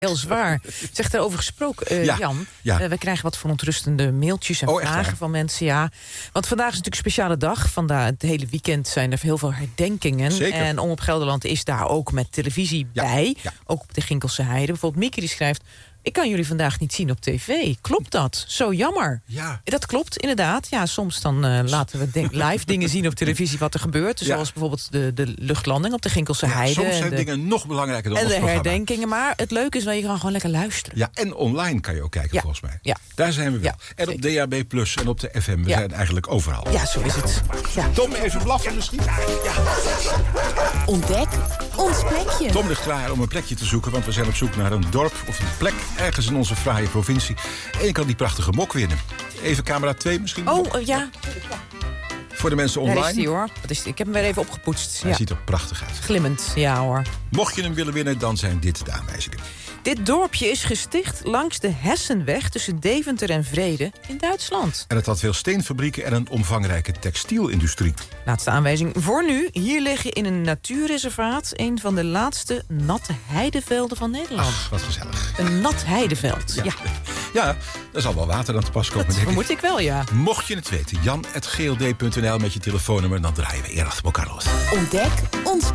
Heel zwaar. Zegt daarover gesproken, Jan. Ja. We krijgen wat verontrustende mailtjes en vragen van mensen. Ja. Want vandaag is natuurlijk een speciale dag. Vandaag het hele weekend zijn er heel veel herdenkingen. Zeker. En Omroep Gelderland is daar ook met televisie bij. Ja. Ook op de Ginkelse Heide. Bijvoorbeeld Mieke die schrijft: ik kan jullie vandaag niet zien op tv. Klopt dat? Zo jammer. Ja. Dat klopt, inderdaad. Ja, soms dan laten we live dingen zien op televisie wat er gebeurt. Zoals bijvoorbeeld de luchtlanding op de Ginkelse Heide. Soms zijn dingen nog belangrijker dan ons programma. En de programma. herdenkingen. Maar het leuke is wel, je kan gewoon lekker luisteren. Ja, en online kan je ook kijken, volgens mij. Ja. Daar zijn we wel. Ja, en op DAB+ en op de FM. We zijn eigenlijk overal. Ja, zo is het. Ja. Tom, even blaffen misschien? Ja. Ontdek ons plekje. Tom ligt klaar om een plekje te zoeken, want we zijn op zoek naar een dorp of een plek ergens in onze fraaie provincie. En je kan die prachtige mok winnen. Even camera 2 misschien? Ja. Voor de mensen online. Daar is die, hoor. Ik heb hem weer even opgepoetst. Hij ziet er prachtig uit. Glimmend, ja hoor. Mocht je hem willen winnen, dan zijn dit de aanwijzingen. Dit dorpje is gesticht langs de Hessenweg tussen Deventer en Vreden in Duitsland. En het had veel steenfabrieken en een omvangrijke textielindustrie. Laatste aanwijzing voor nu. Hier liggen in een natuurreservaat een van de laatste natte heidevelden van Nederland. Ach, wat gezellig. Een nat heideveld, ja. Ja, daar zal wel water aan te pas komen, Dat vermoed ik wel, ja. Mocht je het weten, jan@gld.nl met je telefoonnummer, dan draaien we eer achter elkaar los. Ontdek ons